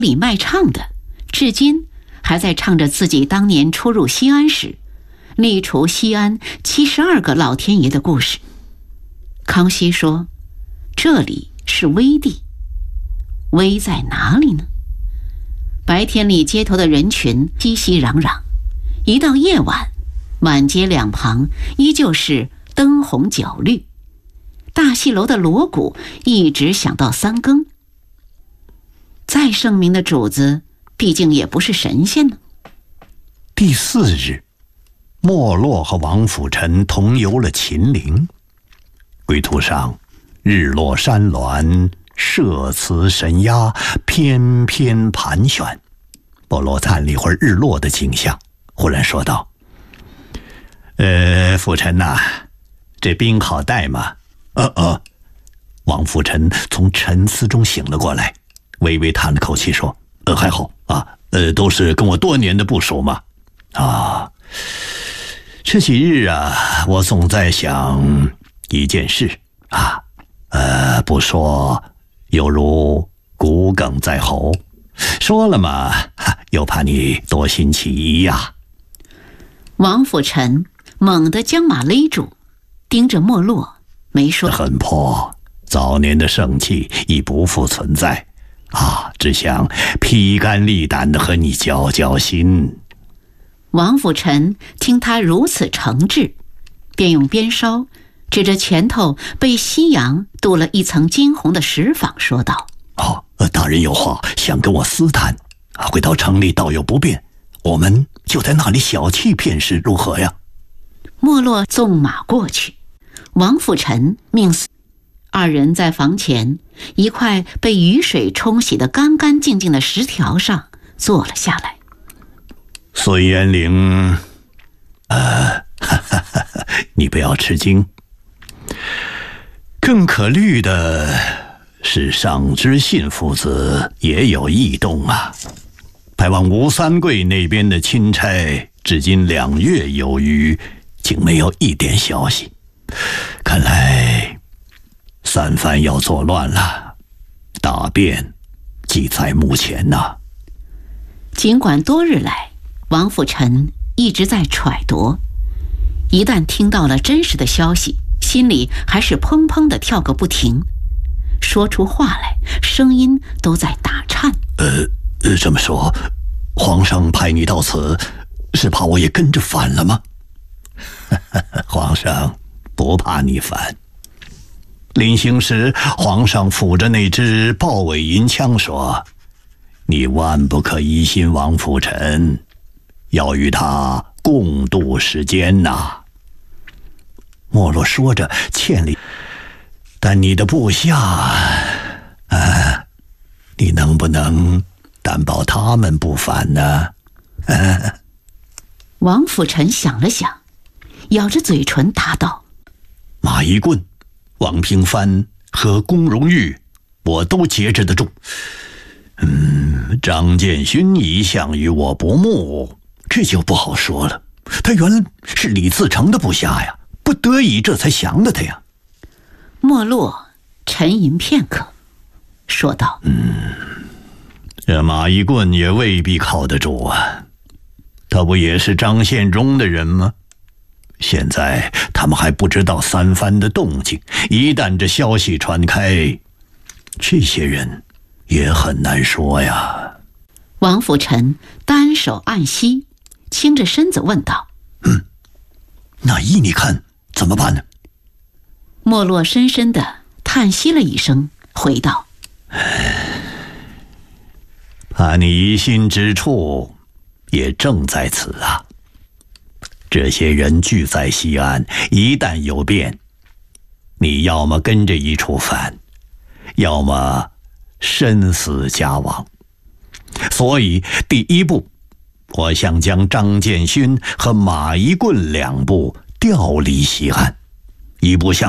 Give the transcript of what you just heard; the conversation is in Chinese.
里卖唱的，至今还在唱着自己当年初入西安时，力除西安72个老天爷的故事。康熙说，这里是危地，危在哪里呢？白天里街头的人群熙熙攘攘，一到夜晚，满街两旁依旧是灯红酒绿，大戏楼的锣鼓一直响到3更。再圣明的主子，毕竟也不是神仙呢。 第4日，莫洛和王辅臣同游了秦陵，归途上，日落山峦，社词神鸦，翩翩盘旋。莫洛看了一会儿日落的景象，忽然说道：“辅臣呐，这兵好带吗？”王辅臣从沉思中醒了过来，微微叹了口气说：“还好啊，都是跟我多年的部属嘛。这几日啊，我总在想一件事啊，不说犹如骨鲠在喉，说了嘛，又怕你多心起疑呀。” 王辅臣猛地将马勒住，盯着莫洛，没说。 很破，早年的盛气已不复存在啊，只想披肝沥胆的和你交交心。 王辅臣听他如此诚挚，便用鞭梢指着前头被夕阳镀了一层金红的石坊说道：“ 大人有话想跟我私谈，回到城里倒有不便，我们就在那里小憩片时，如何呀？” 莫洛纵马过去，王辅臣命司二人在房前一块被雨水冲洗得干干净净的石条上坐了下来。 孙延龄，你不要吃惊。更可虑的是，尚知信父子也有异动啊。派往吴三桂那边的钦差，至今2月有余，竟没有一点消息。看来三藩要作乱了，大变即在目前呐。 尽管多日来王辅臣一直在揣度，一旦听到了真实的消息，心里还是砰砰地跳个不停，说出话来声音都在打颤。 这么说，皇上派你到此，是怕我也跟着反了吗？皇上不怕你反。临行时，皇上抚着那支豹尾银枪说：“你万不可疑心王辅臣，要与他共度时间呐。”莫洛说着欠了，但你的部下，你能不能担保他们不反呢？ 王辅臣想了想，咬着嘴唇答道：“ 马一棍、王平藩和龚荣玉，我都节制得住。张建勋一向与我不睦，这就不好说了。他原来是李自成的部下呀，不得已这才降了他呀。” 莫洛沉吟片刻，说道：“ 这马一棍也未必靠得住啊，他不也是张献忠的人吗？现在他们还不知道三藩的动静，一旦这消息传开，这些人也很难说呀。” 王辅臣单手按膝，倾着身子问道：“ 那依你看怎么办呢？” 莫洛深深地叹息了一声，回道：“ 怕你疑心之处也正在此啊。这些人聚在西安，一旦有变，你要么跟着一处反，要么身死家亡。所以第一步，我想将张建勋和马一棍2部调离西安，一部向